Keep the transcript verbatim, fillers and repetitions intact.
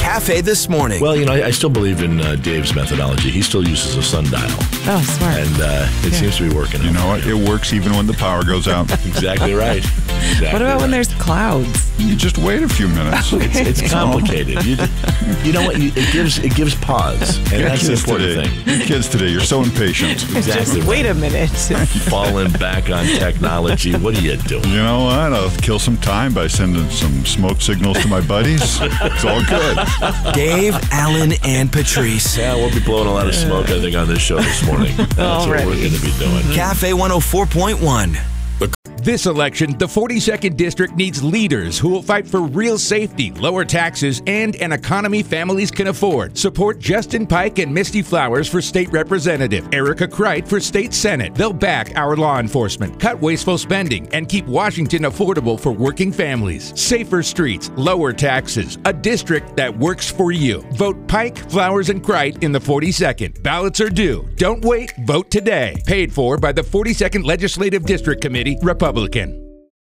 Cafe This Morning. Well, you know, I, I still believe in uh, Dave's methodology. He still uses a sundial. Oh, smart. And uh, it yeah. seems to be working. You know what? It works even when the power goes out. Exactly right. Exactly what about right. when there's clouds? You just wait a few minutes. It's, it's complicated. You, you know what? You, it gives it gives pause, and Your that's the important today. thing. Your kids today, you're so impatient. Exactly. Just wait a minute. Falling back on technology. What are you doing? You know what? I'll kill some time by sending some smoke signals to my buddies. It's all good. Dave, Alan, and Patrice. Yeah, we'll be blowing a lot of smoke, I think, on this show this morning. That's Already. what we're going to be doing. Cafe one oh four point one. This election, the forty-second District needs leaders who will fight for real safety, lower taxes, and an economy families can afford. Support Justin Pike and Misty Flowers for State Representative, Erica Kreit for State Senate. They'll back our law enforcement, cut wasteful spending, and keep Washington affordable for working families. Safer streets, lower taxes, a district that works for you. Vote Pike, Flowers, and Kreit in the forty-second. Ballots are due. Don't wait, vote today. Paid for by the forty-second Legislative District Committee, Republican.